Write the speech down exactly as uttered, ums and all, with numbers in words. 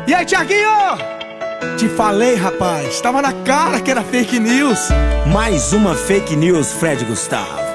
E aí, Thiaguinho? Te falei, rapaz, tava na cara que era fake news. Mais uma fake news, Fred Gustavo.